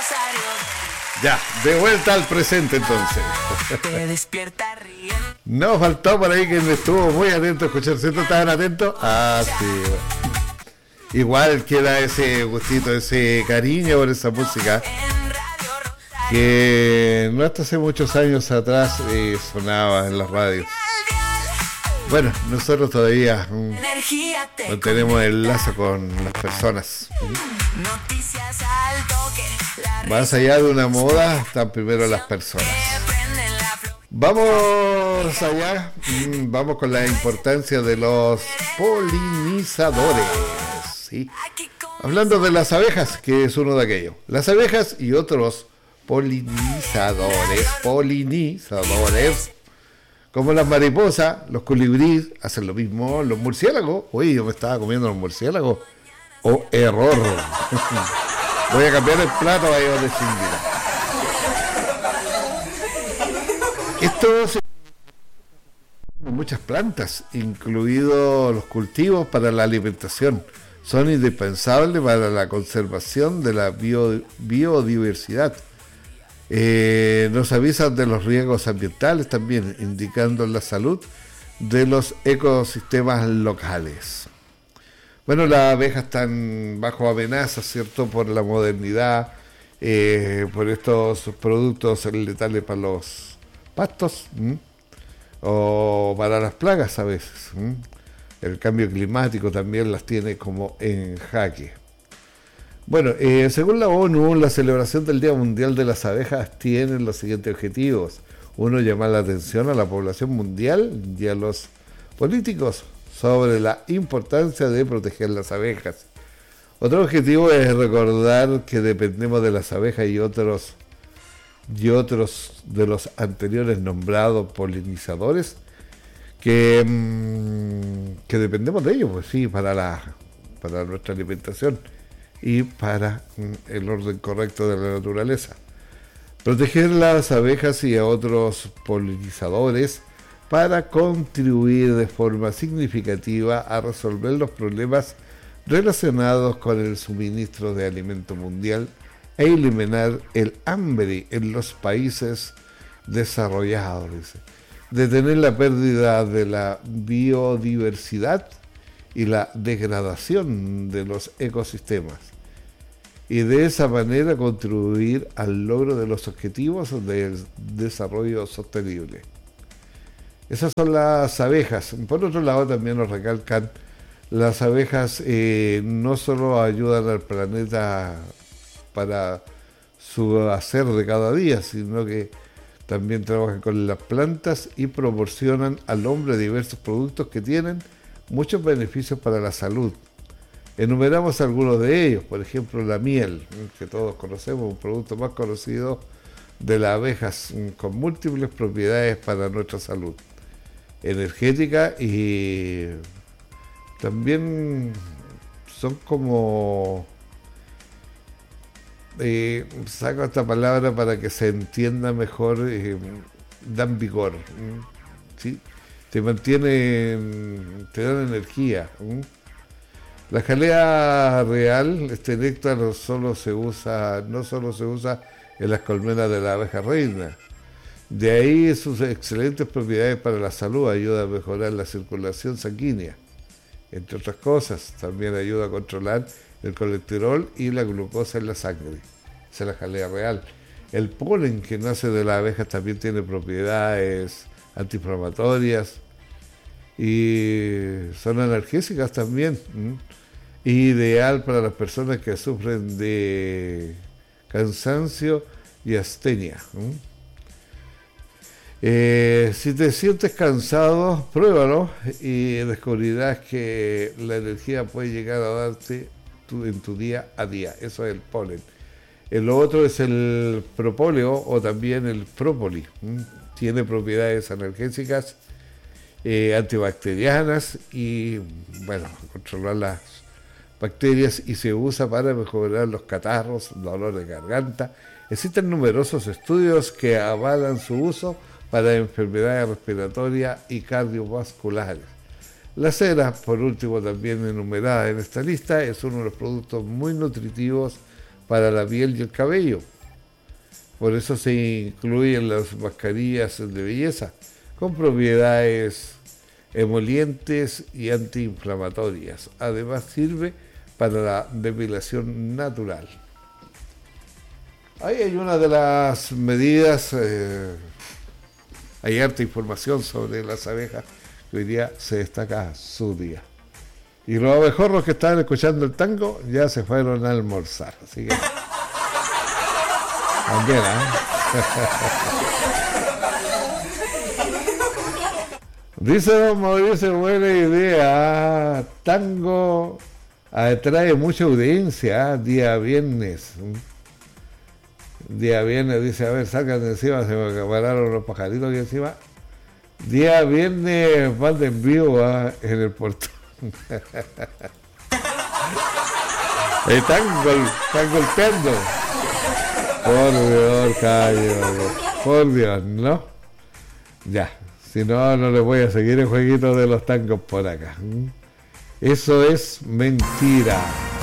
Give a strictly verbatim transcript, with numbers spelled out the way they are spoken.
Ya, de vuelta al presente entonces. Te despierta riendo. No faltó por ahí quien estuvo muy atento a escuchar. ¿Cierto? ¿Estaban atentos? Ah, sí. Bueno. Igual queda ese gustito, ese cariño por esa música que no hasta hace muchos años atrás eh, sonaba en las radios. Bueno, nosotros todavía mm, mantenemos el lazo con las personas. Más allá de una moda, están primero las personas. Vamos allá, mm, vamos con la importancia de los polinizadores. ¿Sí? Hablando de las abejas, que es uno de aquellos. Las abejas y otros polinizadores, polinizadores, como las mariposas, los colibríes, hacen lo mismo, los murciélagos. Uy, yo me estaba comiendo los murciélagos. Oh, error. Voy a cambiar el plato a ellos de Esto se... muchas plantas, incluidos los cultivos para la alimentación, son indispensables para la conservación de la bio, biodiversidad. Eh, nos avisan de los riesgos ambientales también, indicando la salud de los ecosistemas locales. Bueno, las abejas están bajo amenaza, ¿cierto?, por la modernidad, eh, por estos productos letales para los pastos, ¿m? o para las plagas a veces. ¿m? El cambio climático también las tiene como en jaque. Bueno, eh, según la ONU, la celebración del Día Mundial de las Abejas tiene los siguientes objetivos. Uno, llamar la atención a la población mundial y a los políticos sobre la importancia de proteger las abejas. Otro objetivo es recordar que dependemos de las abejas y otros, y otros de los anteriores nombrados polinizadores, que, mmm, que dependemos de ellos, pues sí, para, la, para nuestra alimentación y para mmm, el orden correcto de la naturaleza. Proteger las abejas y a otros polinizadores para contribuir de forma significativa a resolver los problemas relacionados con el suministro de alimento mundial e eliminar el hambre en los países desarrollados. Dice. Detener la pérdida de la biodiversidad y la degradación de los ecosistemas, y de esa manera contribuir al logro de los objetivos del desarrollo sostenible. Esas son las abejas. Por otro lado, también nos recalcan, las abejas eh, no solo ayudan al planeta para su hacer de cada día, sino que también trabajan con las plantas y proporcionan al hombre diversos productos que tienen muchos beneficios para la salud. Enumeramos algunos de ellos, por ejemplo la miel, que todos conocemos, un producto más conocido de las abejas, con múltiples propiedades para nuestra salud energética, y también son como... Eh, saco esta palabra para que se entienda mejor, eh, dan vigor, ¿sí? Te mantienen, te dan energía. ¿sí? La jalea real, este néctar no solo se usa, no solo se usa en las colmenas de la abeja reina. De ahí sus excelentes propiedades para la salud, ayuda a mejorar la circulación sanguínea. Entre otras cosas, también ayuda a controlar el colesterol y la glucosa en la sangre. Esa es la jalea real. El polen que nace de las abejas también tiene propiedades antiinflamatorias y son analgésicas también. ¿m? Ideal para las personas que sufren de cansancio y astenia. ¿m? Eh, si te sientes cansado, pruébalo y descubrirás que la energía puede llegar a darte tu, en tu día a día. Eso es el polen. El otro es el propóleo o también el própoli. ¿m? Tiene propiedades analgésicas, eh, antibacterianas y, bueno, controlar las bacterias, y se usa para mejorar los catarros, dolor de garganta. Existen numerosos estudios que avalan su uso para enfermedades respiratorias y cardiovasculares. La cera, por último, también enumerada en esta lista, es uno de los productos muy nutritivos para la piel y el cabello. Por eso se incluyen las mascarillas de belleza con propiedades emolientes y antiinflamatorias. Además sirve para la depilación natural. Ahí hay una de las medidas, eh, hay harta información sobre las abejas que hoy día se destaca su día. Y los abejorros que estaban escuchando el tango ya se fueron a almorzar, así que también, ¿eh? Dice don Mauricio, buena idea. Tango atrae mucha audiencia, ¿eh? Día viernes. Día viernes, dice, a ver, salgan de encima, se me acapararon los pajaritos aquí encima. Día viernes van de en vivo, ¿eh? En el puerto. Están, gol, están golpeando. Por Dios, callo, por Dios, ¿no? Ya, si no, no les voy a seguir el jueguito de los tangos por acá. Eso es mentira.